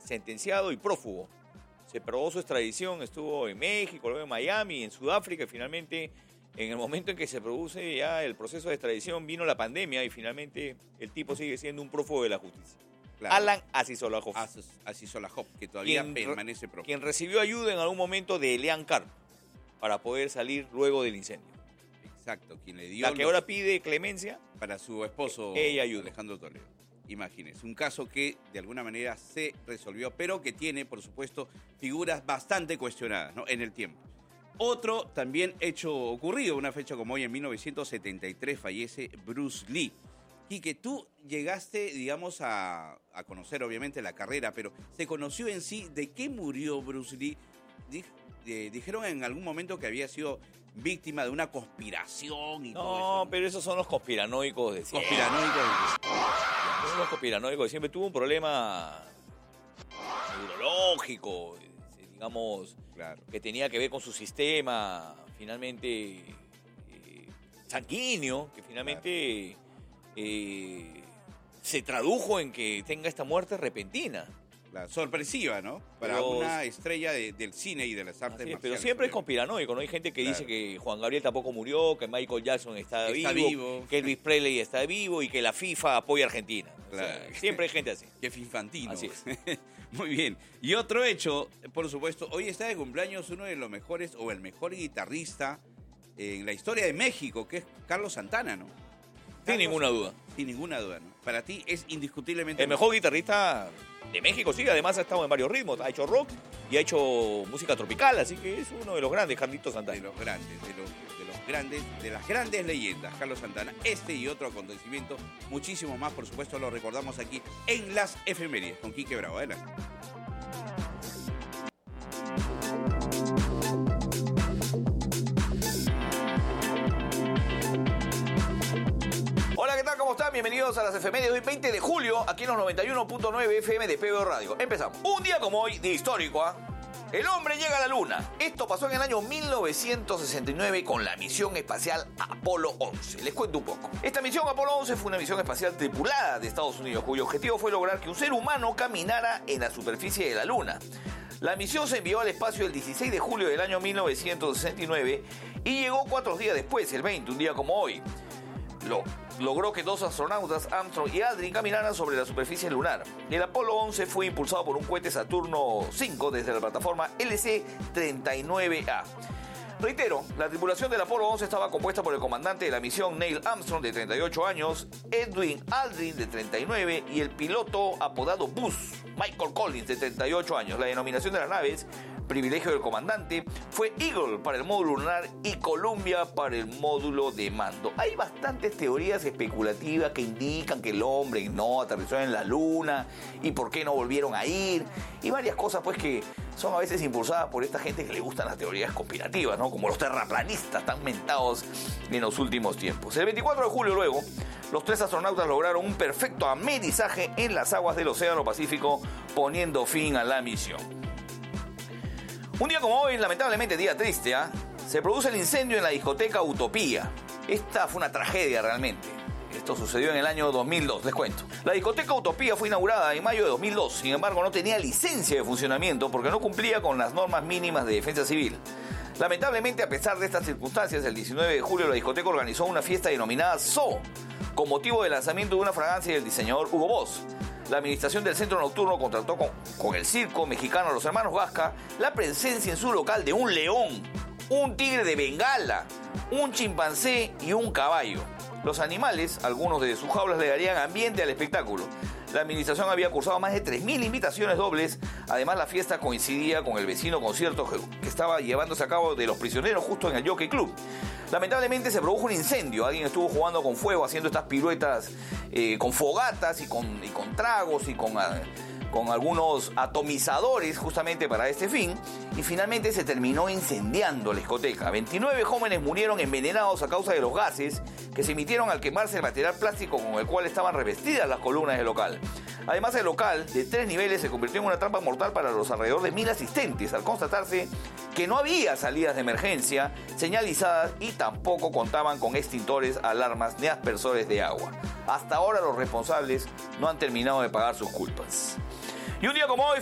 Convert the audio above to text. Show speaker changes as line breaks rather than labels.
sentenciado y prófugo. Se probó su extradición, estuvo en México, luego en Miami, en Sudáfrica, y finalmente, en el momento en que se produce ya el proceso de extradición, vino la pandemia y finalmente el tipo sigue siendo un prófugo de la justicia. Claro. Alan Asisolajov.
Asisolajov, que todavía permanece prófugo.
Quien recibió ayuda en algún momento de Elian Carp para poder salir luego del incendio.
Exacto, quien le dio...
La que ahora pide clemencia
para su esposo,
ella ayuda.
Alejandro Toledo. Imagínense, un caso que de alguna manera se resolvió, pero que tiene, por supuesto, figuras bastante cuestionadas, ¿no?, en el tiempo. Otro también hecho ocurrido, una fecha como hoy, en 1973, fallece Bruce Lee. Quique, tú llegaste, digamos, a conocer obviamente la carrera, pero ¿se conoció en sí de qué murió Bruce Lee? Dijeron en algún momento que había sido víctima de una conspiración y todo eso.
No, pero esos son los conspiranoicos de siempre. Son los conspiranoicos de siempre. Tuvo un problema neurológico, digamos, claro, que tenía que ver con su sistema, finalmente, sanguíneo, que finalmente se tradujo en que tenga esta muerte repentina.
La sorpresiva, ¿no? Para una estrella del cine y de las artes marciales.
Pero siempre es conspiranoico, ¿no? Hay gente que dice que Juan Gabriel tampoco murió, que Michael Jackson está vivo, que Elvis Presley está vivo y que la FIFA apoya a Argentina. Claro. O sea, siempre hay gente así.
Que fifantino.
Así es.
Muy bien. Y otro hecho, por supuesto, hoy está de cumpleaños uno de los mejores o el mejor guitarrista en la historia de México, que es Carlos Santana, ¿no?
Sin ninguna duda.
Sin ninguna duda, ¿no? Para ti es indiscutiblemente...
El mejor guitarrista de México, sí. Además ha estado en varios ritmos. Ha hecho rock y ha hecho música tropical. Así que es uno de los grandes, Carlitos Santana.
De los grandes, de las grandes leyendas, Carlos Santana. Este y otro acontecimiento, muchísimo más, por supuesto, lo recordamos aquí en Las Efemérides con Quique Bravo. Adelante.
Hola, ¿qué tal? ¿Cómo están? Bienvenidos a Las Efemérides de hoy, 20 de julio, aquí en los 91.9 FM de PBO Radio. Empezamos. Un día como hoy, de histórico, el hombre llega a la luna. Esto pasó en el año 1969 con la misión espacial Apolo 11. Les cuento un poco. Esta misión Apolo 11 fue una misión espacial tripulada de Estados Unidos, cuyo objetivo fue lograr que un ser humano caminara en la superficie de la luna. La misión se envió al espacio el 16 de julio del año 1969 y llegó 4 días después, el 20, un día como hoy. Logró que 2 astronautas, Armstrong y Aldrin, caminaran sobre la superficie lunar. El Apolo 11 fue impulsado por un cohete Saturno 5 desde la plataforma LC-39A. Reitero, la tripulación del Apolo 11 estaba compuesta por el comandante de la misión Neil Armstrong, de 38 años, Edwin Aldrin, de 39, y el piloto apodado Buzz, Michael Collins, de 38 años. La denominación de las naves, privilegio del comandante, fue Eagle para el módulo lunar y Columbia para el módulo de mando. Hay bastantes teorías especulativas que indican que el hombre no aterrizó en la luna y por qué no volvieron a ir, y varias cosas pues que son a veces impulsadas por esta gente que le gustan las teorías conspirativas, ¿no? Como los terraplanistas tan mentados en los últimos tiempos. El 24 de julio luego, los 3 astronautas lograron un perfecto amerizaje en las aguas del Océano Pacífico, poniendo fin a la misión. Un día como hoy, lamentablemente día triste, se produce el incendio en la discoteca Utopía. Esta fue una tragedia realmente. Esto sucedió en el año 2002, les cuento. La discoteca Utopía fue inaugurada en mayo de 2002, sin embargo no tenía licencia de funcionamiento porque no cumplía con las normas mínimas de defensa civil. Lamentablemente, a pesar de estas circunstancias, el 19 de julio la discoteca organizó una fiesta denominada Zoo, con motivo del lanzamiento de una fragancia del diseñador Hugo Boss. La administración del centro nocturno contrató con el circo mexicano Los Hermanos Gasca la presencia en su local de un león, un tigre de Bengala, un chimpancé y un caballo. Los animales, algunos de sus jaulas, le darían ambiente al espectáculo. La administración había cursado más de 3.000 invitaciones dobles. Además, la fiesta coincidía con el vecino concierto que estaba llevándose a cabo de Los Prisioneros justo en el Jockey Club. Lamentablemente se produjo un incendio. Alguien estuvo jugando con fuego, haciendo estas piruetas con fogatas y con tragos y con algunos atomizadores justamente para este fin, y finalmente se terminó incendiando la discoteca. 29 jóvenes murieron envenenados a causa de los gases que se emitieron al quemarse el material plástico con el cual estaban revestidas las columnas del local. Además, el local de 3 niveles se convirtió en una trampa mortal para los alrededor de 1.000 asistentes, al constatarse que no había salidas de emergencia señalizadas y tampoco contaban con extintores, alarmas ni aspersores de agua. Hasta ahora los responsables no han terminado de pagar sus culpas. Y un día como hoy